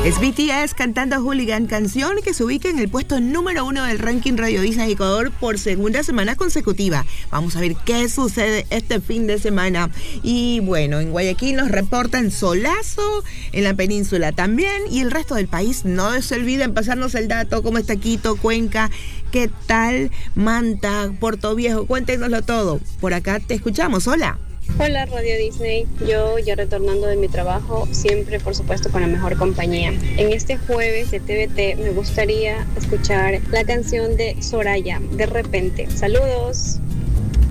Es BTS cantando Hooligan, canción que se ubica en el puesto número 1 del ranking Radio Disney Ecuador por segunda semana consecutiva. Vamos a ver qué sucede este fin de semana. Y bueno, en Guayaquil nos reportan solazo, en la península también, y el resto del país no se olviden pasarnos el dato, cómo está Quito, Cuenca, qué tal Manta, Puerto Viejo, cuéntenoslo todo. Por acá te escuchamos, hola. Hola Radio Disney, yo ya retornando de mi trabajo, siempre por supuesto con la mejor compañía. En este jueves de TVT me gustaría escuchar la canción de Soraya, De Repente. Saludos.